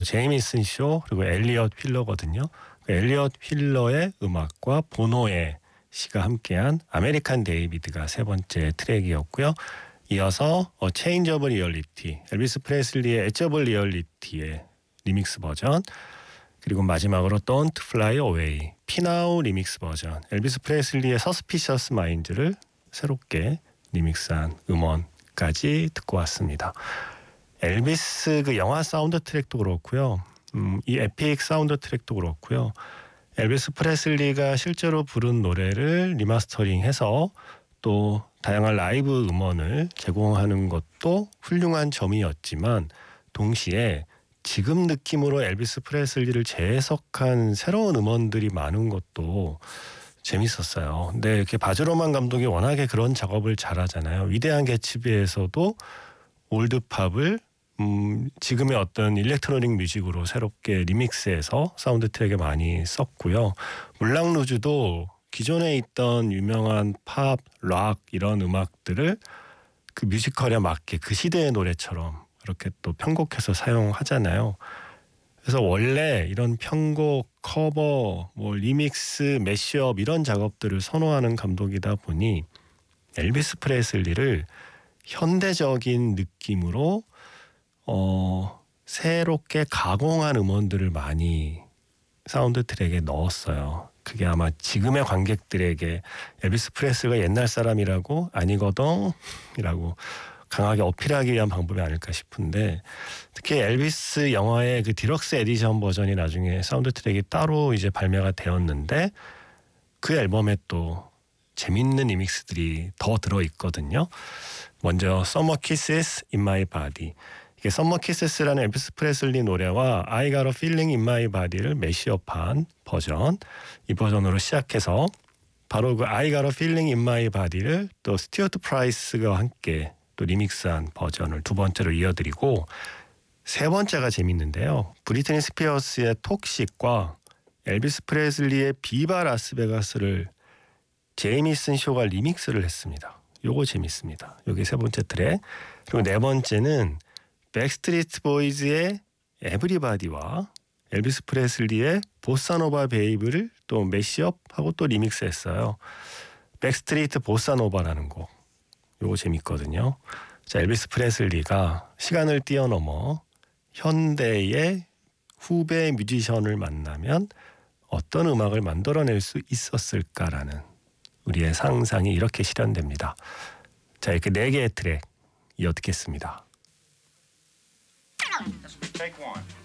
제이미슨 쇼 그리고 엘리엇 휠러거든요. 엘리엇 휠러의 음악과 보노의 시가 함께한 아메리칸 데이비드가 세 번째 트랙이었고요. 이어서 체인지 오브 리얼리티, 엘비스 프레슬리의 엣지 오브 리얼리티의 리믹스 버전, 그리고 마지막으로 Don't Fly Away, 피나우 리믹스 버전, 엘비스 프레슬리의 서스피셔스 마인드를 새롭게 리믹스한 음원까지 듣고 왔습니다. 엘비스 그 영화 사운드 트랙도 그렇고요. 이 에픽 사운드 트랙도 그렇고요. 엘비스 프레슬리가 실제로 부른 노래를 리마스터링해서 또 다양한 라이브 음원을 제공하는 것도 훌륭한 점이었지만 동시에 지금 느낌으로 엘비스 프레슬리를 재해석한 새로운 음원들이 많은 것도 재밌었어요. 근데 이렇게 바즈로만 감독이 워낙에 그런 작업을 잘하잖아요. 위대한 개츠비에서도 올드팝을 지금의 어떤 일렉트로닉 뮤직으로 새롭게 리믹스해서 사운드 트랙에 많이 썼고요. 물랑 루즈도 기존에 있던 유명한 팝, 락 이런 음악들을 그 뮤지컬에 맞게 그 시대의 노래처럼 그렇게 또 편곡해서 사용하잖아요. 그래서 원래 이런 편곡, 커버, 뭐 리믹스, 매시업 이런 작업들을 선호하는 감독이다 보니 엘비스 프레슬리를 현대적인 느낌으로 새롭게 가공한 음원들을 많이 사운드 트랙에 넣었어요. 그게 아마 지금의 관객들에게 엘비스 프레슬리가 옛날 사람이라고 아니거든이라고 강하게 어필하기 위한 방법이 아닐까 싶은데, 특히 엘비스 영화의 그 디럭스 에디션 버전이 나중에 사운드 트랙이 따로 이제 발매가 되었는데 그 앨범에 또 재밌는 리믹스들이 더 들어있거든요. 먼저 Summer Kisses in My Body, 이게 Summer Kisses라는 엘비스 프레슬리 노래와 I Got a Feeling in My Body를 매시업한 버전, 이 버전으로 시작해서 바로 그 I Got a Feeling in My Body를 또 스튜어트 프라이스가 함께 또 리믹스한 버전을 두 번째로 이어드리고, 세 번째가 재밌는데요. 브리트니 스피어스의 톡식과 엘비스 프레슬리의 비바 라스베가스를 제이미슨 쇼가 리믹스를 했습니다. 요거 재밌습니다. 요게 세 번째 트랙. 그리고 네 번째는 백스트리트 보이즈의 에브리바디와 엘비스 프레슬리의 보사노바 베이브를 또 매시업하고 또 리믹스했어요. 백스트리트 보사노바라는 곡, 요거 재밌거든요. 자, 엘비스 프레슬리가 시간을 뛰어넘어 현대의 후배 뮤지션을 만나면 어떤 음악을 만들어낼 수 있었을까라는 우리의 상상이 이렇게 실현됩니다. 자, 이렇게 네 개의 트랙 이어 듣겠습니다. Take one.